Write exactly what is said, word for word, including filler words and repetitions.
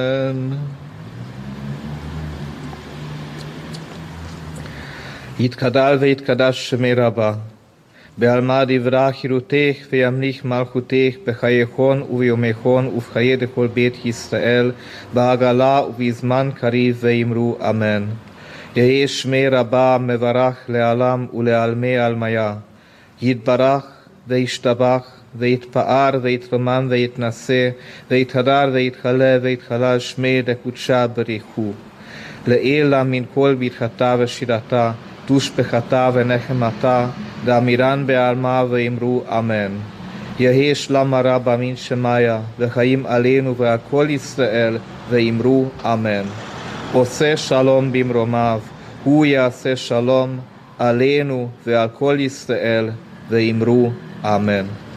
יתגדל ויתקדש שמי רבה, בעלמא דברה חירותך וימליך מלכותך בחייכון וביומכון ובחיי כל בית ישראל, בעגלה ובזמן קריב ואמרו אמן. יהי שמי רבה מברך לעלם ולעלמי עלמיה, יתברך וישתבח ויתפאר ויתרומם ויתנשא ויתהדר ויתחלה ויתחלל שמי דקודשה בריחו. לעילה מן כל ברכתה ושירתה, תושבחתה ונחמתה, דאמירן בעלמא ואמרו אמן. יהי שלמה רבה מן שמיה, וחיים עלינו ועל כל ישראל, ואמרו אמן. עושה שלום במרומיו, הוא יעשה שלום עלינו ועל כל ישראל, ואמרו אמן.